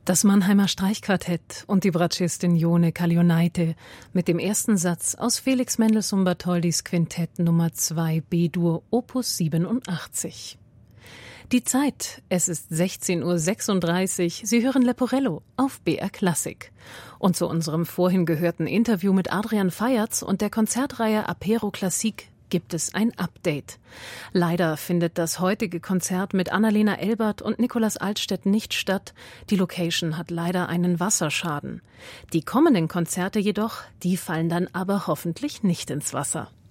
Das Mannheimer Streichquartett und die Bratschistin Jone Kalionaite mit dem ersten Satz aus Felix Mendelssohn Bartholdys Quintett Nummer 2 B-Dur Opus 87. Die Zeit, es ist 16:36 Uhr, Sie hören Leporello auf BR Klassik. Und zu unserem vorhin gehörten Interview mit Adrian Feiertz und der Konzertreihe Apero Klassik gibt es ein Update. Leider findet das heutige Konzert mit Annalena Elbert und Nikolaus Altstädt nicht statt. Die Location hat leider einen Wasserschaden. Die kommenden Konzerte jedoch, die fallen dann aber hoffentlich nicht ins Wasser.